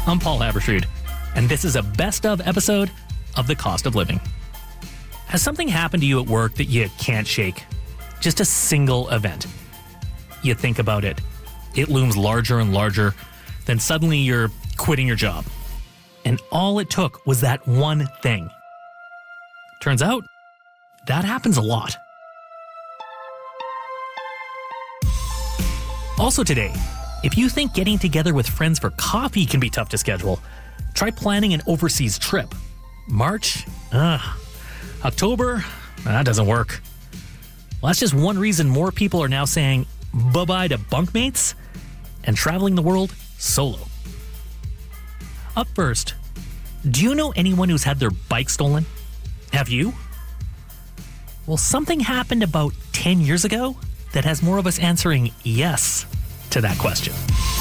I'm Paul Haberstrood, and this is a best of episode of The Cost of Living. Has something happened to you at work that you can't shake? Just a single event. You think about it. It looms larger and larger. Then suddenly you're quitting your job. And all it took was that one thing. Turns out, that happens a lot. Also today, if you think getting together with friends for coffee can be tough to schedule, try planning an overseas trip. March? October? That doesn't work. Well, that's just one reason more people are now saying bye-bye to bunkmates and traveling the world solo. Up first, do you know anyone who's had their bike stolen? Have you? Well, something happened about 10 years ago that has more of us answering yes to that question.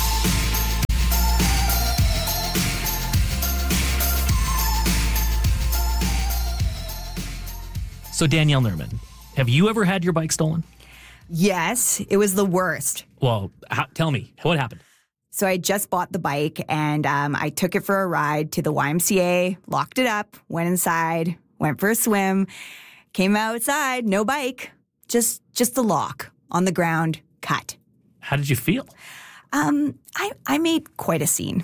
So Danielle Nerman, have you ever had your bike stolen? Yes, it was the worst. Well, tell me, what happened? So I just bought the bike and I took it for a ride to the YMCA, locked it up, went inside, went for a swim, came outside, no bike, just the lock on the ground, cut. How did you feel? I made quite a scene.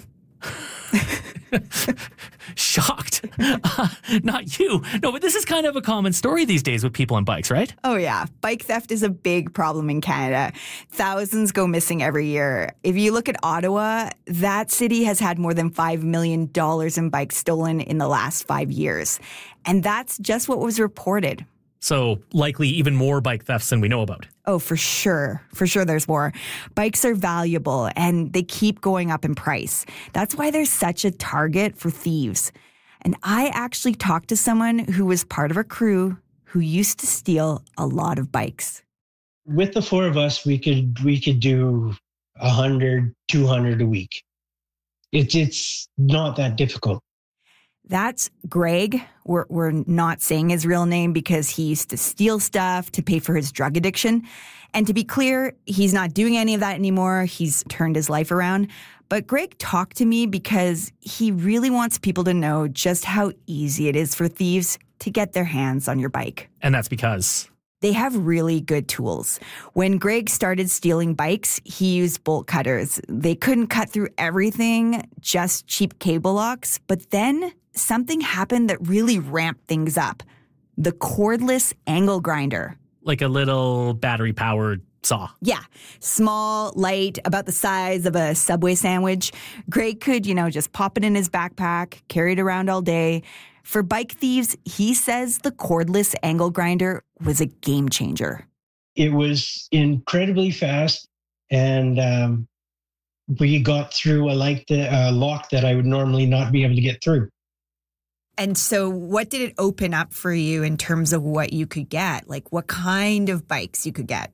Shocked. Not you. No, but this is kind of a common story these days with people on bikes, right? Oh, yeah. Bike theft is a big problem in Canada. Thousands go missing every year. If you look at Ottawa, that city has had more than $5 million in bikes stolen in the last 5 years. And that's just what was reported. So likely even more bike thefts than we know about. Oh, for sure. For sure there's more. Bikes are valuable and they keep going up in price. That's why there's such a target for thieves. And I actually talked to someone who was part of a crew who used to steal a lot of bikes. With the four of us, we could do 100, 200 a week. It's not that difficult. That's Greg. We're not saying his real name because he used to steal stuff to pay for his drug addiction. And to be clear, he's not doing any of that anymore. He's turned his life around. But Greg talked to me because he really wants people to know just how easy it is for thieves to get their hands on your bike. And that's because they have really good tools. When Greg started stealing bikes, he used bolt cutters. They couldn't cut through everything, just cheap cable locks. But then something happened that really ramped things up. The cordless angle grinder. Like a little battery-powered saw. Yeah. Small, light, about the size of a Subway sandwich. Greg could, just pop it in his backpack, carry it around all day. For bike thieves, he says the cordless angle grinder was a game changer. It was incredibly fast, and we got through a lock that I would normally not be able to get through. And so what did it open up for you in terms of what you could get? Like what kind of bikes you could get?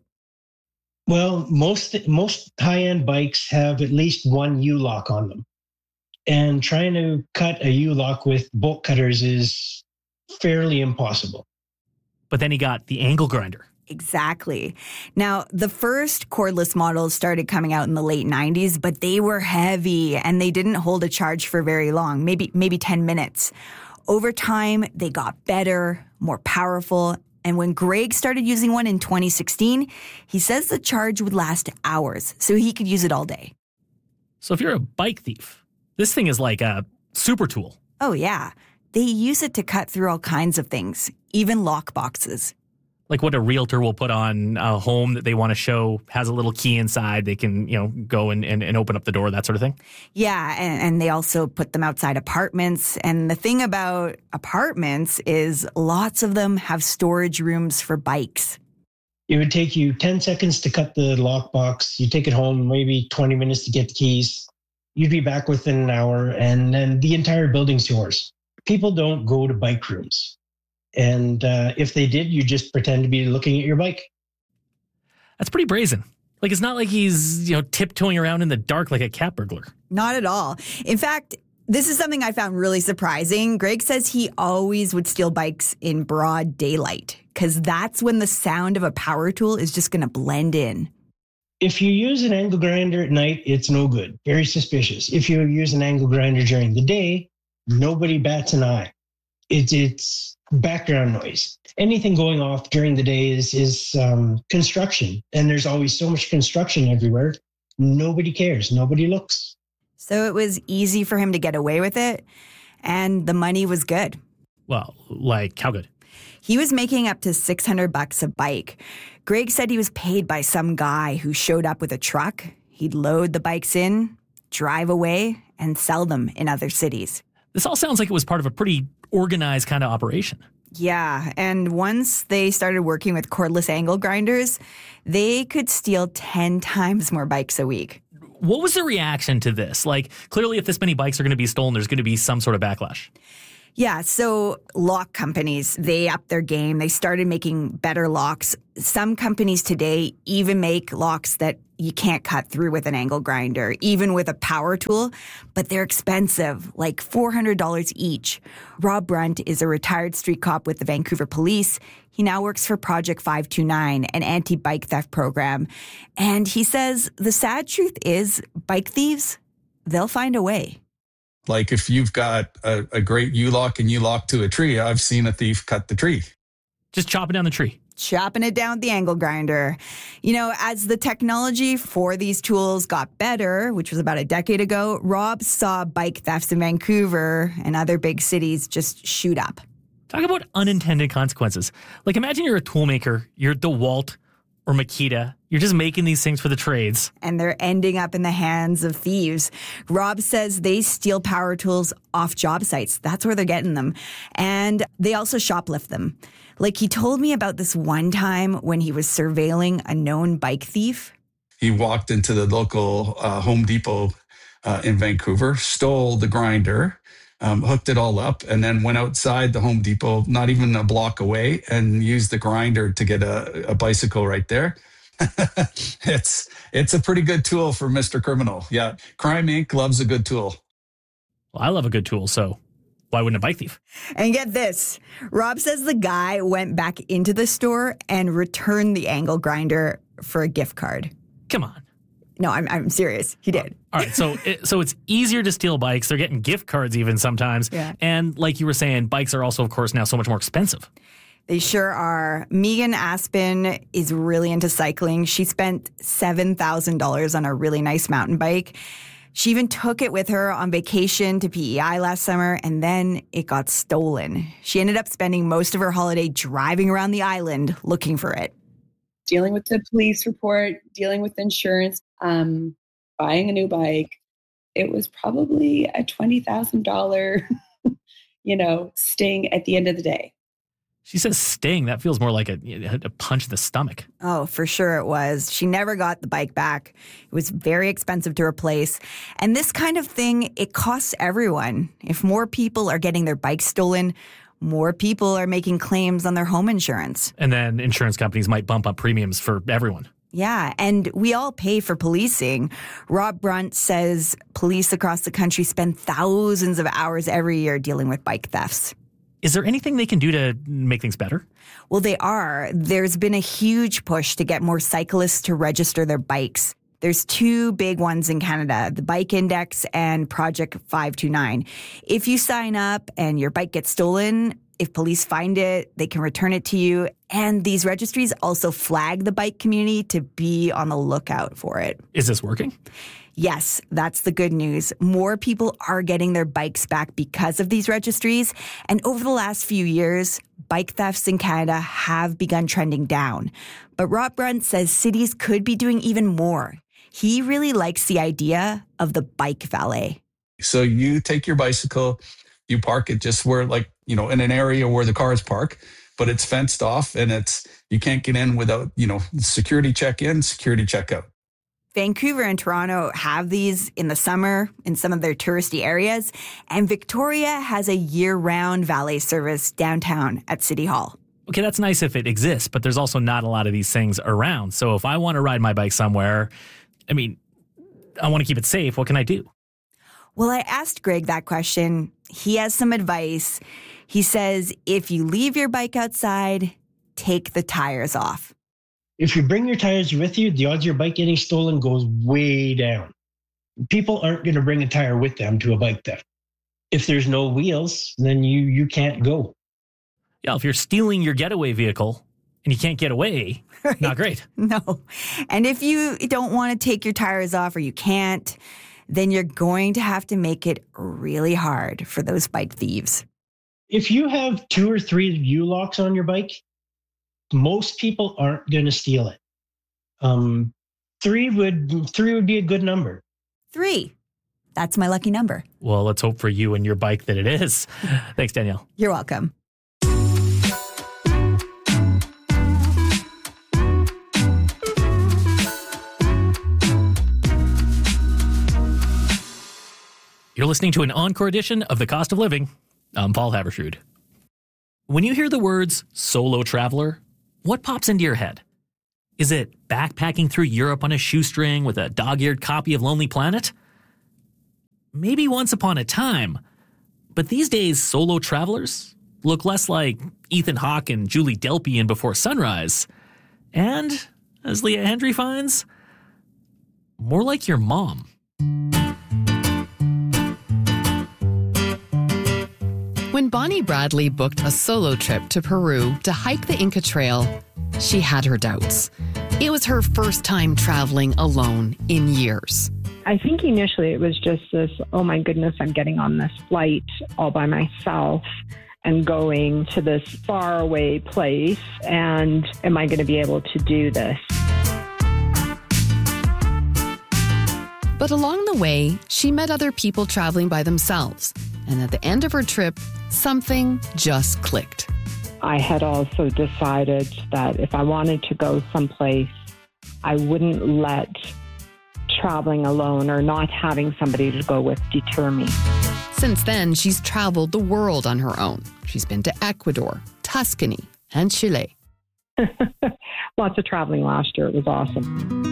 Well, most high-end bikes have at least one U-lock on them. And trying to cut a U-lock with bolt cutters is fairly impossible. But then he got the angle grinder. Exactly. Now, the first cordless models started coming out in the late 90s, but they were heavy and they didn't hold a charge for very long, maybe 10 minutes. Over time, they got better, more powerful. And when Greg started using one in 2016, he says the charge would last hours, so he could use it all day. So if you're a bike thief, this thing is like a super tool. Oh, yeah. They use it to cut through all kinds of things, even lock boxes. Like what a realtor will put on a home that they want to show has a little key inside. They can, go and open up the door, that sort of thing. Yeah, and they also put them outside apartments. And the thing about apartments is lots of them have storage rooms for bikes. It would take you 10 seconds to cut the lockbox. You take it home, maybe 20 minutes to get the keys. You'd be back within an hour, and then the entire building's yours. People don't go to bike rooms. And if they did, you just pretend to be looking at your bike. That's pretty brazen. Like, it's not like he's, tiptoeing around in the dark like a cat burglar. Not at all. In fact, this is something I found really surprising. Greg says he always would steal bikes in broad daylight because that's when the sound of a power tool is just going to blend in. If you use an angle grinder at night, it's no good. Very suspicious. If you use an angle grinder during the day, nobody bats an eye. It's background noise. Anything going off during the day is construction. And there's always so much construction everywhere. Nobody cares. Nobody looks. So it was easy for him to get away with it, and the money was good. Well, like how good? He was making up to $600 a bike. Greg said he was paid by some guy who showed up with a truck. He'd load the bikes in, drive away, and sell them in other cities. This all sounds like it was part of a pretty organized kind of operation. Yeah, and once they started working with cordless angle grinders, they could steal 10 times more bikes a week. What was the reaction to this? Like, clearly, if this many bikes are going to be stolen, there's going to be some sort of backlash. Yeah, so lock companies, they upped their game. They started making better locks. Some companies today even make locks that you can't cut through with an angle grinder, even with a power tool, but they're expensive, like $400 each. Rob Brunt is a retired street cop with the Vancouver Police. He now works for Project 529, an anti-bike theft program. And he says the sad truth is bike thieves, they'll find a way. Like if you've got a great U-lock and you lock to a tree, I've seen a thief cut the tree. Just chopping down the tree. Chopping it down with the angle grinder. You know, as the technology for these tools got better, which was about a decade ago, Rob saw bike thefts in Vancouver and other big cities just shoot up. Talk about unintended consequences. Like imagine you're a tool maker, you're DeWalt or Makita. You're just making these things for the trades. And they're ending up in the hands of thieves. Rob says they steal power tools off job sites. That's where they're getting them. And they also shoplift them. Like he told me about this one time when he was surveilling a known bike thief. He walked into the local Home Depot in Vancouver, stole the grinder, hooked it all up, and then went outside the Home Depot, not even a block away, and used the grinder to get a bicycle right there. It's a pretty good tool for Mr. Criminal. Yeah, Crime Inc. loves a good tool. Well, I love a good tool, so why wouldn't a bike thief? And get this, Rob says the guy went back into the store and returned the angle grinder for a gift card. Come on. No, I'm serious. He did. All right, so it's easier to steal bikes. They're getting gift cards even sometimes. Yeah. And like you were saying, bikes are also, of course, now so much more expensive. They sure are. Megan Aspen is really into cycling. She spent $7,000 on a really nice mountain bike. She even took it with her on vacation to PEI last summer, and then it got stolen. She ended up spending most of her holiday driving around the island looking for it. Dealing with the police report, dealing with insurance, buying a new bike. It was probably a $20,000, sting at the end of the day. She says sting. That feels more like a punch in the stomach. Oh, for sure it was. She never got the bike back. It was very expensive to replace. And this kind of thing, it costs everyone. If more people are getting their bikes stolen, more people are making claims on their home insurance. And then insurance companies might bump up premiums for everyone. Yeah, and we all pay for policing. Rob Brunt says police across the country spend thousands of hours every year dealing with bike thefts. Is there anything they can do to make things better? Well, they are. There's been a huge push to get more cyclists to register their bikes. There's two big ones in Canada, the Bike Index and Project 529. If you sign up and your bike gets stolen, if police find it, they can return it to you. And these registries also flag the bike community to be on the lookout for it. Is this working? Yes, that's the good news. More people are getting their bikes back because of these registries. And over the last few years, bike thefts in Canada have begun trending down. But Rob Brunt says cities could be doing even more. He really likes the idea of the bike valet. So you take your bicycle, you park it just where, in an area where the cars park, but it's fenced off and you can't get in without, security check in, security check out. Vancouver and Toronto have these in the summer in some of their touristy areas, and Victoria has a year-round valet service downtown at City Hall. Okay, that's nice if it exists, but there's also not a lot of these things around. So if I want to ride my bike somewhere, I want to keep it safe. What can I do? Well, I asked Greg that question. He has some advice. He says if you leave your bike outside, take the tires off. If you bring your tires with you, the odds of your bike getting stolen goes way down. People aren't going to bring a tire with them to a bike theft. If there's no wheels, then you can't go. Yeah, if you're stealing your getaway vehicle and you can't get away, Right. not great. No. And if you don't want to take your tires off or you can't, then you're going to have to make it really hard for those bike thieves. If you have 2 or 3 U-locks on your bike, most people aren't going to steal it. 3 would be a good number. 3. That's my lucky number. Well, let's hope for you and your bike that it is. Thanks, Danielle. You're welcome. You're listening to an encore edition of The Cost of Living. I'm Paul Haberstrood. When you hear the words solo traveler, what pops into your head? Is it backpacking through Europe on a shoestring with a dog-eared copy of Lonely Planet? Maybe once upon a time, but these days solo travelers look less like Ethan Hawke and Julie Delpy in Before Sunrise, and, as Leah Hendry finds, more like your mom. When Bonnie Bradley booked a solo trip to Peru to hike the Inca Trail, she had her doubts. It was her first time traveling alone in years. I think initially it was just this, oh my goodness, I'm getting on this flight all by myself and going to this faraway place, and am I going to be able to do this? But along the way, she met other people traveling by themselves. And at the end of her trip, something just clicked. I had also decided that if I wanted to go someplace, I wouldn't let traveling alone or not having somebody to go with deter me. Since then, she's traveled the world on her own. She's been to Ecuador, Tuscany, and Chile. Lots of traveling last year. It was awesome.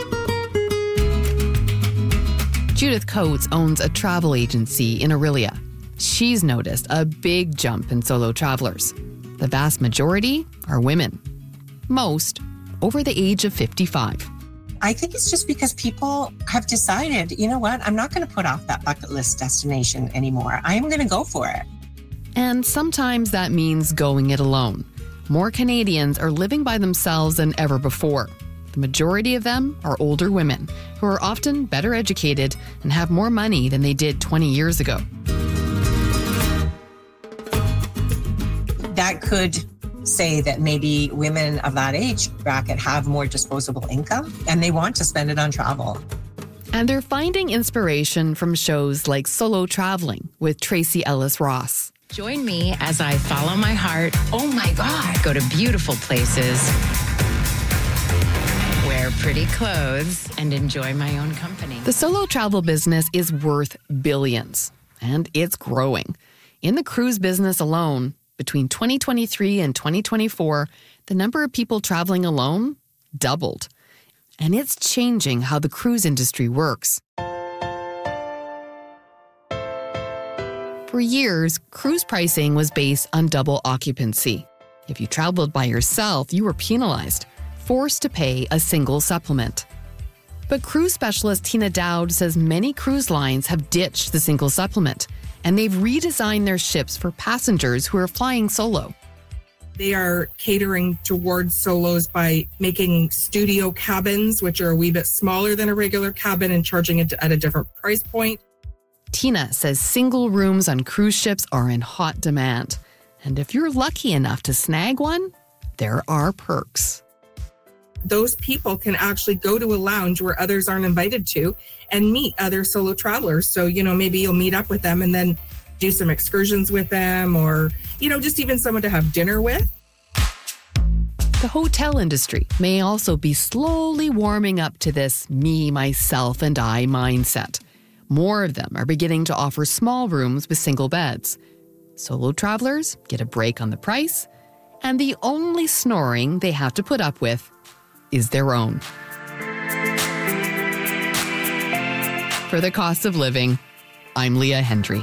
Judith Coates owns a travel agency in Orillia. She's noticed a big jump in solo travelers. The vast majority are women. Most over the age of 55. I think it's just because people have decided, you know what, I'm not going to put off that bucket list destination anymore. I am going to go for it. And sometimes that means going it alone. More Canadians are living by themselves than ever before. The majority of them are older women who are often better educated and have more money than they did 20 years ago. That could say that maybe women of that age bracket have more disposable income and they want to spend it on travel. And they're finding inspiration from shows like Solo Traveling with Tracy Ellis Ross. Join me as I follow my heart. Oh my God. Go to beautiful places, wear pretty clothes, and enjoy my own company. The solo travel business is worth billions, and it's growing. In the cruise business alone, between 2023 and 2024, the number of people traveling alone doubled. And it's changing how the cruise industry works. For years, cruise pricing was based on double occupancy. If you traveled by yourself, you were penalized, forced to pay a single supplement. But cruise specialist Tina Dowd says many cruise lines have ditched the single supplement, and they've redesigned their ships for passengers who are flying solo. They are catering towards solos by making studio cabins, which are a wee bit smaller than a regular cabin, and charging it at a different price point. Tina says single rooms on cruise ships are in hot demand. And if you're lucky enough to snag one, there are perks. Those people can actually go to a lounge where others aren't invited to and meet other solo travelers. So, maybe you'll meet up with them and then do some excursions with them, or, just even someone to have dinner with. The hotel industry may also be slowly warming up to this me, myself, and I mindset. More of them are beginning to offer small rooms with single beds. Solo travelers get a break on the price, and the only snoring they have to put up with is their own. For The Cost of Living, I'm Leah Hendry.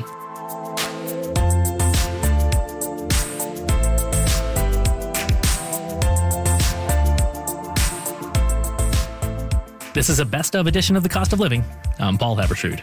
This is a best of edition of The Cost of Living. I'm Paul Haberstrood.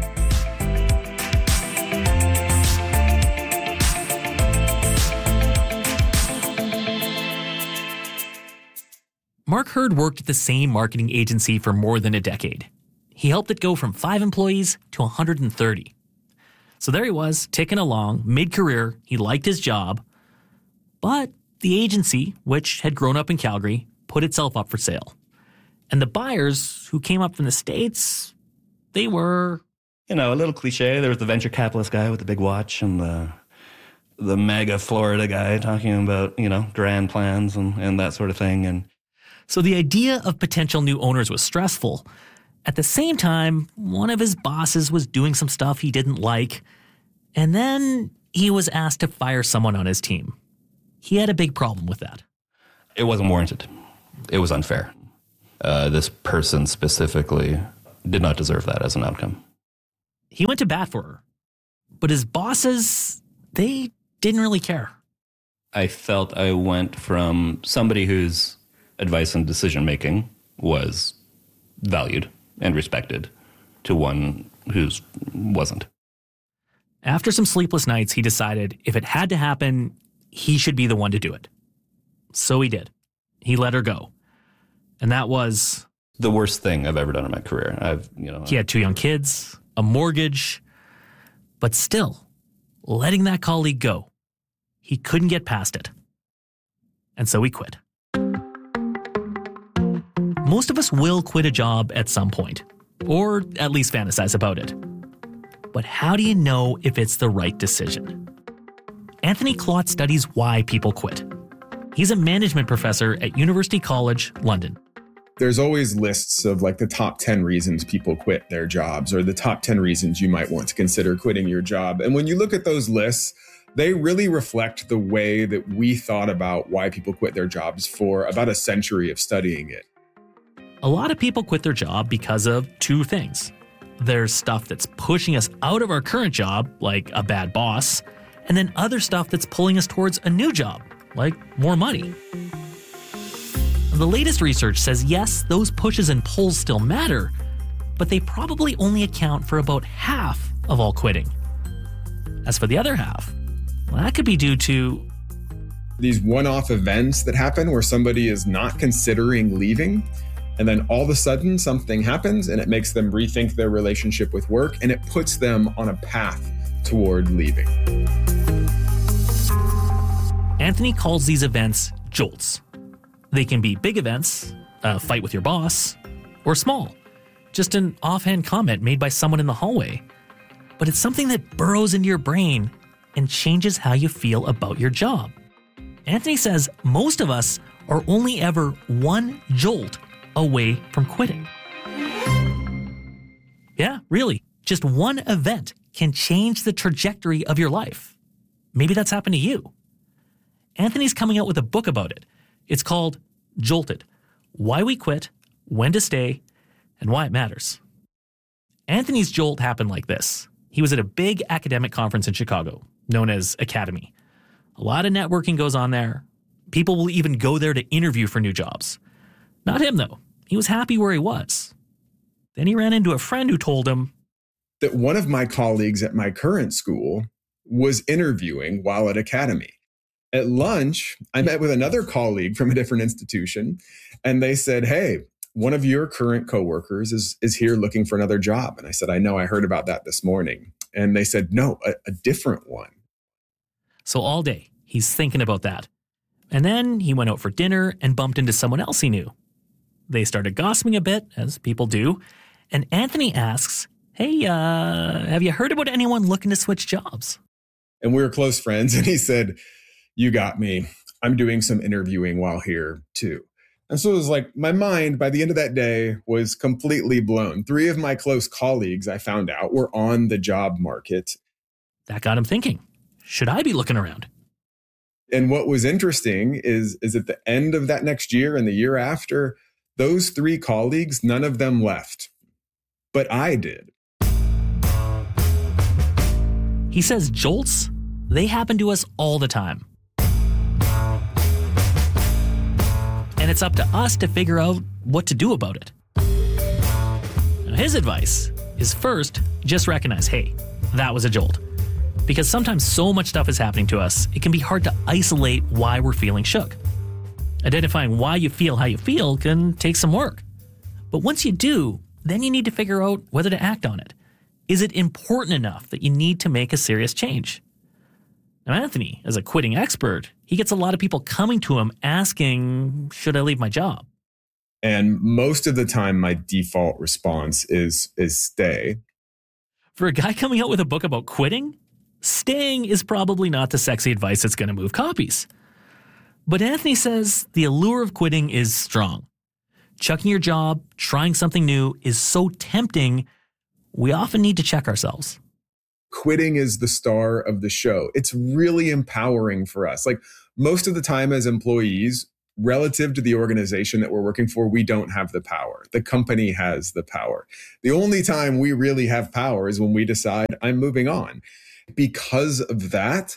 Mark Hurd worked at the same marketing agency for more than a decade. He helped it go from 5 employees to 130. So there he was, ticking along, mid-career. He liked his job. But the agency, which had grown up in Calgary, put itself up for sale. And the buyers, who came up from the States, they were... You know, a little cliche. There was the venture capitalist guy with the big watch and the mega Florida guy talking about, you know, grand plans and that sort of thing. And so the idea of potential new owners was stressful. At the same time, one of his bosses was doing some stuff he didn't like. And then he was asked to fire someone on his team. He had a big problem with that. It wasn't warranted. It was unfair. This person specifically did not deserve that as an outcome. He went to bat for her. But his bosses, they didn't really care. I felt I went from somebody whose advice and decision-making was valued and respected to one whose wasn't. After some sleepless nights, he decided if it had to happen, he should be the one to do it. So he did. He let her go. And that was... the worst thing I've ever done in my career. He had 2 young kids, a mortgage, but still, letting that colleague go, he couldn't get past it. And so he quit. Most of us will quit a job at some point, or at least fantasize about it. But how do you know if it's the right decision? Anthony Klotz studies why people quit. He's a management professor at University College, London. There's always lists of like the top 10 reasons people quit their jobs or the top 10 reasons you might want to consider quitting your job. And when you look at those lists, they really reflect the way that we thought about why people quit their jobs for about a century of studying it. A lot of people quit their job because of 2 things. There's stuff that's pushing us out of our current job, like a bad boss, and then other stuff that's pulling us towards a new job, like more money. The latest research says yes, those pushes and pulls still matter, but they probably only account for about half of all quitting. As for the other half, well, that could be due to these one-off events that happen where somebody is not considering leaving, and then all of a sudden something happens and it makes them rethink their relationship with work and it puts them on a path toward leaving. Anthony calls these events jolts. They can be big events, a fight with your boss, or small, just an offhand comment made by someone in the hallway. But it's something that burrows into your brain and changes how you feel about your job. Anthony says most of us are only ever one jolt away from quitting. Yeah, really, just one event can change the trajectory of your life. Maybe that's happened to you. Anthony's coming out with a book about it. It's called Jolted: Why We Quit, When to Stay, and Why It Matters. Anthony's jolt happened like this. He was at a big academic conference in Chicago, known as Academy. A lot of networking goes on there. People will even go there to interview for new jobs. Not him, though. He was happy where he was. Then he ran into a friend who told him that one of my colleagues at my current school was interviewing while at Academy. At lunch, I met with another colleague from a different institution, and they said, hey, one of your current coworkers is here looking for another job. And I said, I know, I heard about that this morning. And they said, no, a different one. So all day, he's thinking about that. And then he went out for dinner and bumped into someone else he knew. They started gossiping a bit, as people do, and Anthony asks, hey, have you heard about anyone looking to switch jobs? And we were close friends, and he said, you got me. I'm doing some interviewing while here, too. And so it was like my mind, by the end of that day, was completely blown. 3 of my close colleagues, I found out, were on the job market. That got him thinking, should I be looking around? And what was interesting is at the end of that next year and the year after, those 3 colleagues, none of them left. But I did. He says jolts, they happen to us all the time. And it's up to us to figure out what to do about it. his advice is first, just recognize, hey, that was a jolt. Because sometimes so much stuff is happening to us, it can be hard to isolate why we're feeling shook. Identifying why you feel how you feel can take some work. But once you do, then you need to figure out whether to act on it. Is it important enough that you need to make a serious change? Now, Anthony, as a quitting expert, he gets a lot of people coming to him asking, should I leave my job? And most of the time, my default response is stay. For a guy coming out with a book about quitting, staying is probably not the sexy advice that's going to move copies. But Anthony says the allure of quitting is strong. Chucking your job, trying something new is so tempting, we often need to check ourselves. Quitting is the star of the show. It's really empowering for us. Like most of the time as employees, relative to the organization that we're working for, we don't have the power. The company has the power. The only time we really have power is when we decide I'm moving on. Because of that,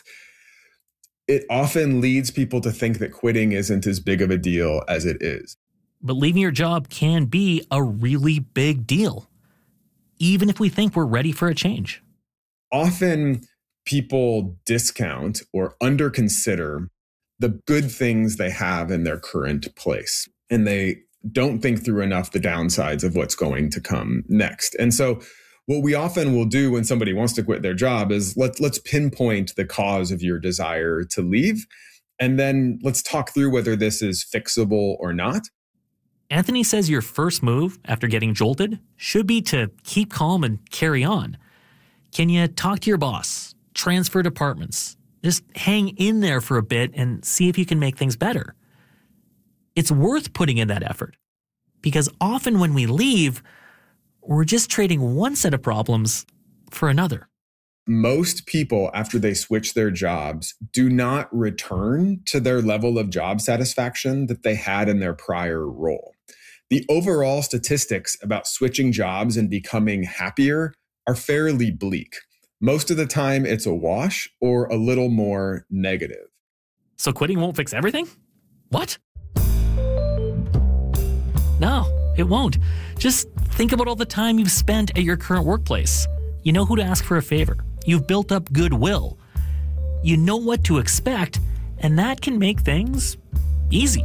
it often leads people to think that quitting isn't as big of a deal as it is. But leaving your job can be a really big deal, even if we think we're ready for a change. Often people discount or underconsider the good things they have in their current place, and they don't think through enough the downsides of what's going to come next. And so what we often will do when somebody wants to quit their job is let's pinpoint the cause of your desire to leave, and then let's talk through whether this is fixable or not. Anthony says your first move after getting jolted should be to keep calm and carry on. Can you talk to your boss, transfer departments, just hang in there for a bit and see if you can make things better? It's worth putting in that effort, because often when we leave, we're just trading one set of problems for another. Most people, after they switch their jobs, do not return to their level of job satisfaction that they had in their prior role. The overall statistics about switching jobs and becoming happier are fairly bleak. Most of the time, it's a wash or a little more negative. So quitting won't fix everything? What? No, it won't. Just think about all the time you've spent at your current workplace. You know who to ask for a favor. You've built up goodwill. You know what to expect, and that can make things easy.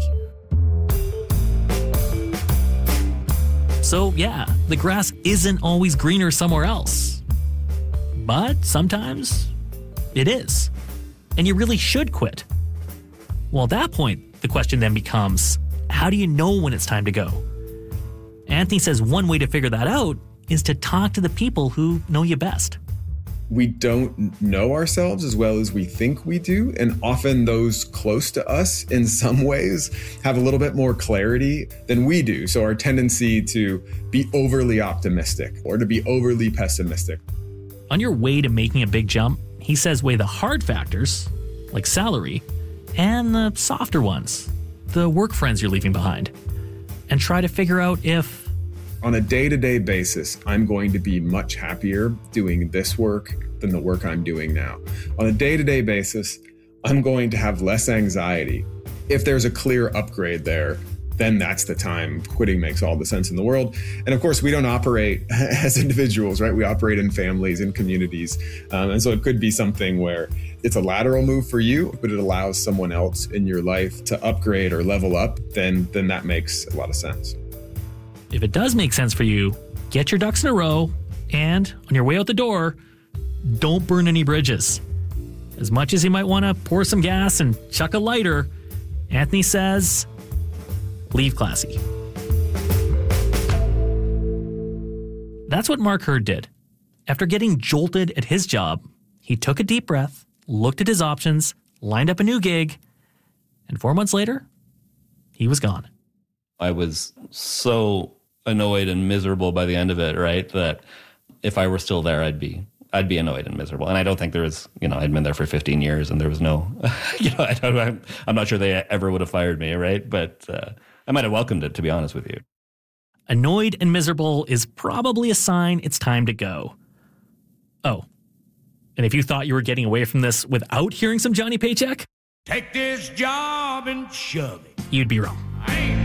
So yeah, the grass isn't always greener somewhere else. But sometimes it is. And you really should quit. Well, at that point, the question then becomes, how do you know when it's time to go? Anthony says one way to figure that out is to talk to the people who know you best. We don't know ourselves as well as we think we do. And often those close to us in some ways have a little bit more clarity than we do. So our tendency to be overly optimistic or to be overly pessimistic. On your way to making a big jump, he says weigh the hard factors, like salary, and the softer ones, the work friends you're leaving behind, and try to figure out if, on a day-to-day basis, I'm going to be much happier doing this work than the work I'm doing now. On a day-to-day basis, I'm going to have less anxiety. If there's a clear upgrade there, then that's the time. Quitting makes all the sense in the world. And of course, we don't operate as individuals, right? We operate in families and communities. And so it could be something where it's a lateral move for you, but it allows someone else in your life to upgrade or level up, then that makes a lot of sense. If it does make sense for you, get your ducks in a row, and on your way out the door, don't burn any bridges. As much as you might want to pour some gas and chuck a lighter, Anthony says, leave classy. That's what Mark Hurd did. After getting jolted at his job, he took a deep breath, looked at his options, lined up a new gig, and 4 months later, he was gone. I was so annoyed and miserable by the end of it, right? That if I were still there, I'd be annoyed and miserable. And I don't think there was, I'd been there for 15 years and there was no, I'm not sure they ever would have fired me, right? But I might have welcomed it, to be honest with you. Annoyed and miserable is probably a sign it's time to go. Oh, and if you thought you were getting away from this without hearing some Johnny Paycheck, take this job and shove it. You'd be wrong.